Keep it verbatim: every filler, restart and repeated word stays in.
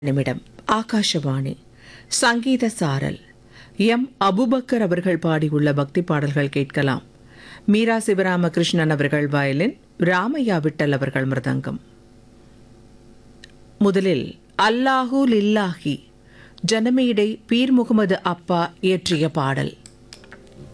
நிமிடம். ஆகாஷவாணி சங்கீத சாரல். எம் அபுபக்கர் அவர்கள் பாடியுள்ள பக்தி பாடல்கள் கேட்கலாம். மீரா சிவராமகிருஷ்ணன் அவர்கள் வயலின், ராமையா விட்டல் அவர்கள் மிருதங்கம். முதலில் அல்லாஹூ லில்லாஹி ஜனமேடை பீர் முகமது அப்பா இயற்றிய பாடல்.